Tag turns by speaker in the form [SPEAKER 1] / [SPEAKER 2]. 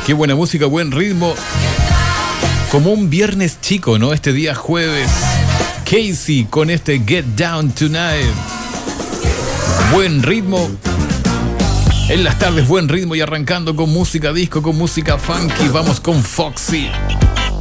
[SPEAKER 1] Qué buena música, buen ritmo. Como un viernes chico, ¿no? Este día jueves. Casey con este Get Down Tonight. Buen ritmo. En las tardes, buen ritmo y arrancando con música disco, con música funky. Vamos con Foxy.